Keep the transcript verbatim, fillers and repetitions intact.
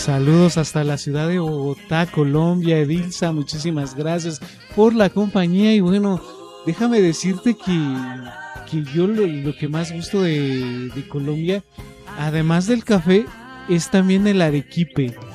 Saludos hasta la ciudad de Bogotá, Colombia. Edilza, muchísimas gracias por la compañía. Y bueno, déjame decirte que, que yo lo, lo que más gusto de, de Colombia, además del café, es también el arequipe.